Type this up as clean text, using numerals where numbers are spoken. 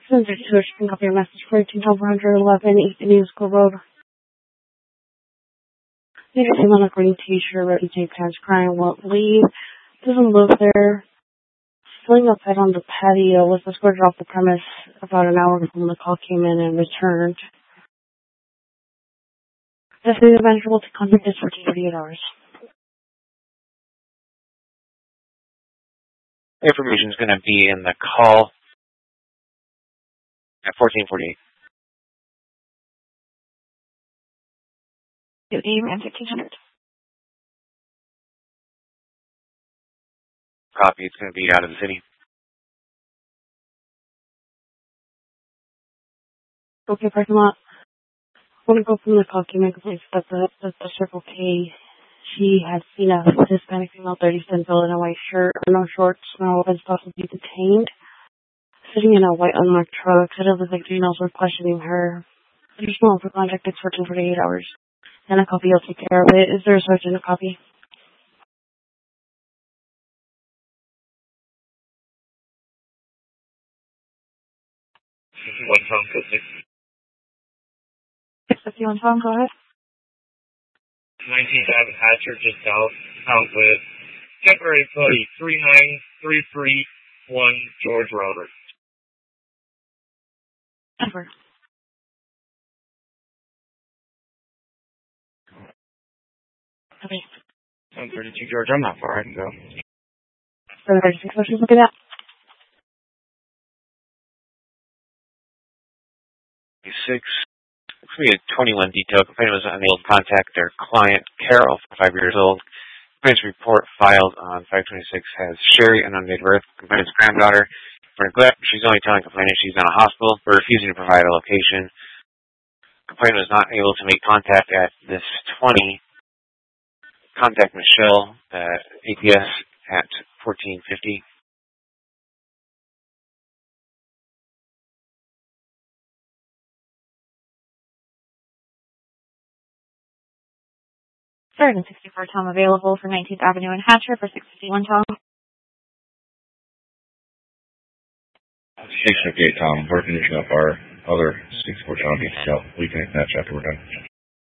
Since it's George, can copy your message for 111 East Indian School Road. Need a female in a green t-shirt, red tape pants, crying, won't leave. Doesn't live there. Sitting outside on the patio, was escorted off the premise about an hour before the call came in and returned. Definitely manageable to contact us for 48 hours. Information is going to be in the call at 14:48. Good evening, 1500. Copy. It's going to be out of the city. Okay, parking lot. I want to go from the call came in complaints that the Circle K. She had seen a Hispanic female, 30 cent bill in a white shirt, no shorts, no weapons, possibly detained. Sitting in a white unmarked truck, it looked like females were questioning her. Additional for contact is 48 hours. And a copy will take care of it. Is there a search in a copy? One Tom, go ahead. 651 Tom, go ahead. 19th Avenue, Hatcher, just out with temporary employee 39331 George Robert. Ever. Okay. 732 George, I'm not far, I can go. 736, what she's looking at? 6. Looks to be a 21 detail. Complainant was unable to contact their client, Carol, 5 years old. Complaint's report filed on 5/26 has Sherry, an unnamed birth, complainant's granddaughter. For neglect, she's only telling complainant she's in a hospital, but refusing to provide a location. Complainant was not able to make contact at this 20. Contact Michelle at APS at 1450. Third and 64 Tom available for 19th Avenue in Hatcher for 651 Tom. 658 Tom, we're finishing up our other 64 Tom detail. We can connect after we're done.